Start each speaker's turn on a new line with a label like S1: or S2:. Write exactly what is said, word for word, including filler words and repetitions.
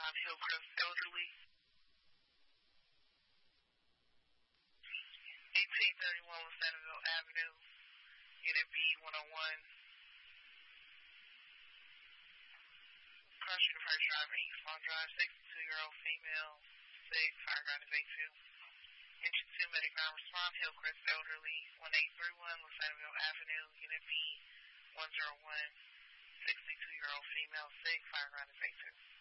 S1: Swan Hillcrest Elderly. eighteen thirty-one Lucenaville Avenue, Unit B one oh one. Car Street Fire Driver, East Long Drive, sixty-two-year-old female, SIG, fireground is eight two. Engine two, medic non-response, Hillcrest Elderly, one eight three one Lucenaville Avenue, Unit B one oh one. sixty-two-year-old female, SIG, fireground is eight two.